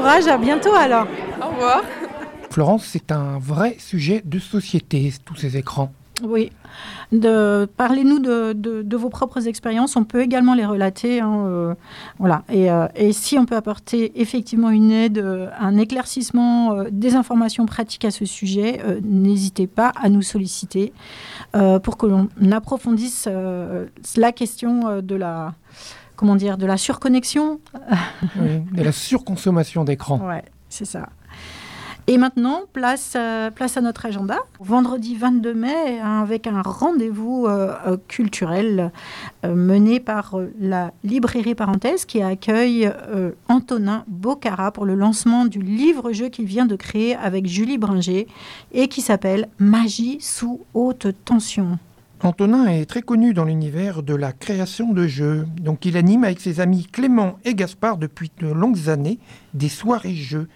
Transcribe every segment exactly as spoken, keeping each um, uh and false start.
courage, à bientôt alors. Au revoir. Florence, c'est un vrai sujet de société, tous ces écrans. Oui. De, parlez-nous de, de, de vos propres expériences. On peut également les relater. Hein, euh, voilà. et, euh, et si on peut apporter effectivement une aide, euh, un éclaircissement, euh, des informations pratiques à ce sujet, euh, n'hésitez pas à nous solliciter euh, pour que l'on approfondisse euh, la question euh, de la, comment dire, de la surconnexion. Oui, de la surconsommation d'écran. Ouais, c'est ça. Et maintenant, place, euh, place à notre agenda. Vendredi vingt-deux mai, hein, avec un rendez-vous euh, euh, culturel euh, mené par euh, la librairie Parenthèse qui accueille euh, Antonin Bocara pour le lancement du livre-jeu qu'il vient de créer avec Julie Bringer et qui s'appelle Magie sous haute tension. Antonin est très connu dans l'univers de la création de jeux. Donc il anime avec ses amis Clément et Gaspard depuis de longues années des soirées-jeux.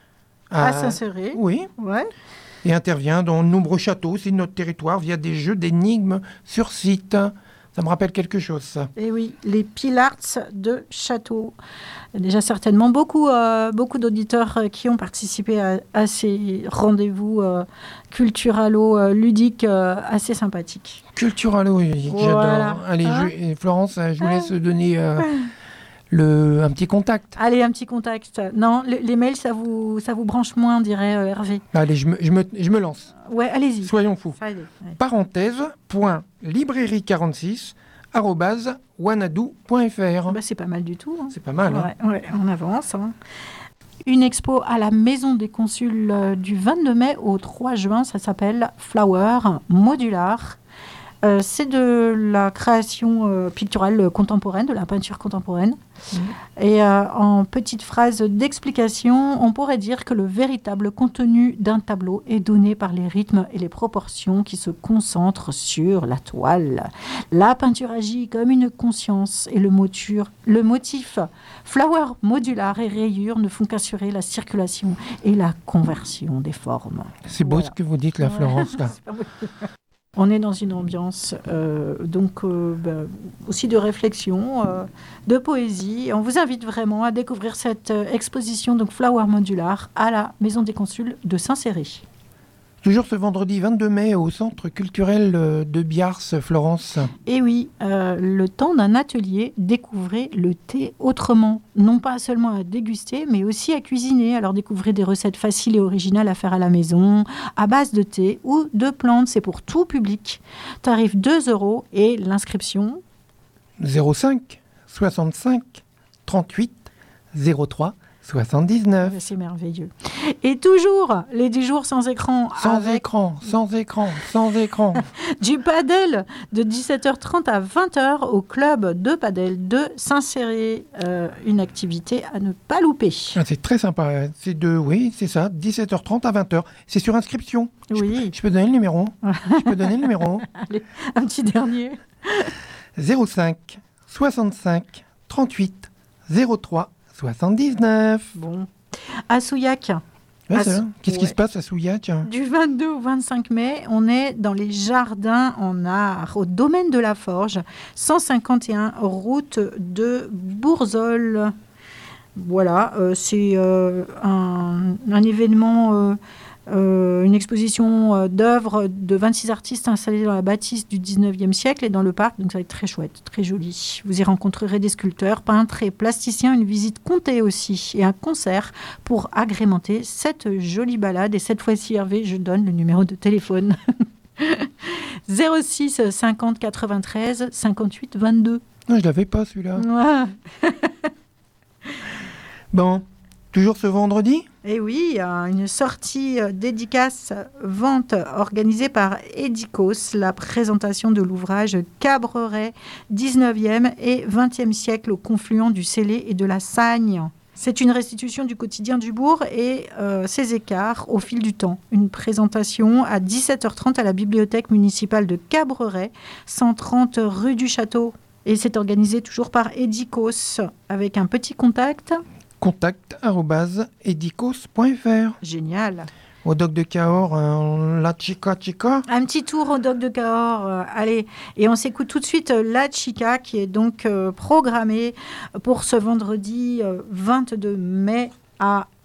À Saint-Céré. Oui. Ouais. Et intervient dans de nombreux châteaux aussi de notre territoire via des jeux d'énigmes sur site. Ça me rappelle quelque chose, ça. Et oui, les Pilarts de Château. Il y a déjà certainement beaucoup, euh, beaucoup d'auditeurs qui ont participé à, à ces rendez-vous euh, culturalo-ludiques euh, assez sympathiques. Culturalo-ludiques, voilà. J'adore. Allez, hein je, Florence, je vous laisse donner... Euh, Le, un petit contact. Allez, un petit contact. Non, le, les mails, ça vous, ça vous branche moins, dirait euh, Hervé. Allez, je me, je, me, je me lance. Ouais, allez-y. Soyons fous. Allez, allez. Parenthèse, point, librairie quarante-six, arrobase, wanadoo point f r. Bah, c'est pas mal du tout. Hein. C'est pas mal. Ouais, hein. ouais, on avance. Hein. Une expo à la Maison des Consuls euh, du vingt-deux mai au trois juin. Ça s'appelle Flower Modular. Euh, c'est de la création euh, picturale contemporaine, de la peinture contemporaine. Mmh. Et euh, en petite phrase d'explication, on pourrait dire que le véritable contenu d'un tableau est donné par les rythmes et les proportions qui se concentrent sur la toile. La peinture agit comme une conscience et le, moture, le motif flower modular et rayures ne font qu'assurer la circulation et la conversion des formes. C'est beau voilà. Ce que vous dites là, Florence. Là. On est dans une ambiance euh, donc euh, bah, aussi de réflexion, euh, de poésie. On vous invite vraiment à découvrir cette euh, exposition donc Flower Modular à la Maison des Consuls de Saint-Céré. Toujours ce vendredi vingt-deux mai au Centre culturel de Biars, Florence. Et oui, euh, le temps d'un atelier, découvrez le thé autrement. Non pas seulement à déguster, mais aussi à cuisiner. Alors découvrez des recettes faciles et originales à faire à la maison, à base de thé ou de plantes. C'est pour tout public. Tarif deux euros et l'inscription zéro cinq soixante-cinq trente-huit zéro trois soixante-dix-neuf. C'est merveilleux. Et toujours les dix jours sans écran. Sans avec... écran, sans écran, sans écran. Du padel de dix-sept heures trente à vingt heures au club de padel de Saint-Céré. Euh, une activité à ne pas louper. Ah, c'est très sympa. C'est de, oui, c'est ça, dix-sept heures trente à vingt heures. C'est sur inscription. Oui. Je, je peux donner le numéro. Je peux donner le numéro. Allez, un petit dernier. zéro cinq soixante-cinq trente-huit zéro trois soixante-dix-neuf. Bon. À Souillac. Ouais, à Sou... Qu'est-ce ouais. qui se passe à Souillac ? Du vingt-deux au vingt-cinq mai, on est dans les jardins en art, au domaine de la Forge, cent cinquante et un route de Bourzol. Voilà, euh, c'est euh, un, un événement, euh, euh, une exposition euh, d'œuvres de vingt-six artistes installés dans la bâtisse du dix-neuvième siècle et dans le parc. Donc ça va être très chouette, très joli. Vous y rencontrerez des sculpteurs, peintres et plasticiens, une visite comptée aussi et un concert pour agrémenter cette jolie balade. Et cette fois-ci, Hervé, je donne le numéro de téléphone. zéro six cinquante quatre-vingt-treize cinquante-huit vingt-deux. Non, je l'avais pas celui-là. Ouais. Bon, toujours ce vendredi ? Eh oui, il y a une sortie euh, dédicace vente organisée par Edikos, la présentation de l'ouvrage Cabreret, dix-neuvième et vingtième siècle au confluent du Célé et de la Sagne. C'est une restitution du quotidien du bourg et euh, ses écarts au fil du temps. Une présentation à dix-sept heures trente à la bibliothèque municipale de Cabreret, cent trente rue du Château. Et c'est organisé toujours par Edikos avec un petit contact. Contact arobase edikos point f r. Génial. Au doc de Cahors, euh, la chica chica. Un petit tour au doc de Cahors, euh, allez. Et on s'écoute tout de suite euh, la chica qui est donc euh, programmée pour ce vendredi euh, vingt-deux mai à